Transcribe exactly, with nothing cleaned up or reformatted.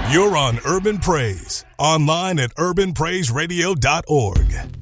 You're on Urban Praise, online at urban praise radio dot org.